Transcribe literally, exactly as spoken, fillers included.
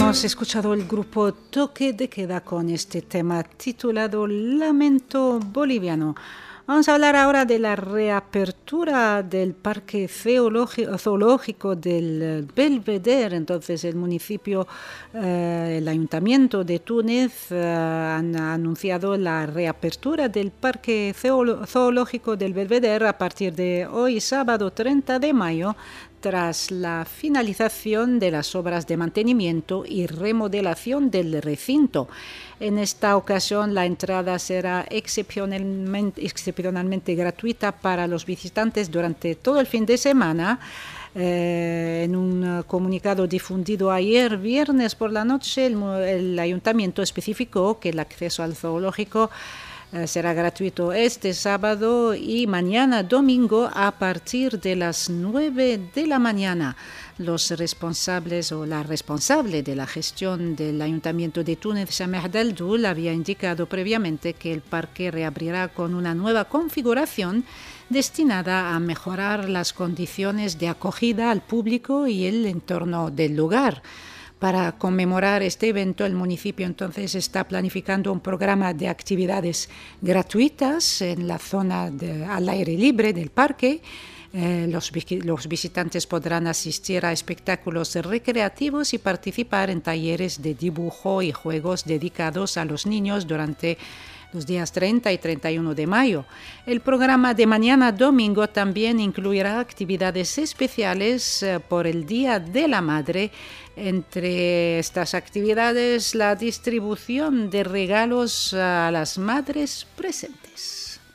Hemos escuchado el grupo Toque de Queda con este tema titulado Lamento Boliviano. Vamos a hablar ahora de la reapertura del Parque Zoológico del Belvedere. Entonces, el municipio, eh, el Ayuntamiento de Túnez eh, han anunciado la reapertura del Parque Zoológico del Belvedere a partir de hoy, sábado treinta de mayo, tras la finalización de las obras de mantenimiento y remodelación del recinto. En esta ocasión, la entrada será excepcionalmente, excepcionalmente gratuita para los visitantes durante todo el fin de semana. Eh, en un comunicado difundido ayer, viernes por la noche, el, el ayuntamiento especificó que el acceso al zoológico Eh, será gratuito este sábado y mañana domingo a partir de las nueve de la mañana. Los responsables o la responsable de la gestión del Ayuntamiento de Túnez, Sameh Daldoul, había indicado previamente que el parque reabrirá con una nueva configuración destinada a mejorar las condiciones de acogida al público y el entorno del lugar. Para conmemorar este evento, el municipio entonces está planificando un programa de actividades gratuitas en la zona de, al aire libre del parque. Eh, los, los visitantes podrán asistir a espectáculos recreativos y participar en talleres de dibujo y juegos dedicados a los niños durante los días treinta y treinta y uno de mayo. El programa de mañana domingo también incluirá actividades especiales eh, por el Día de la Madre. Entre estas actividades, la distribución de regalos a las madres presentes.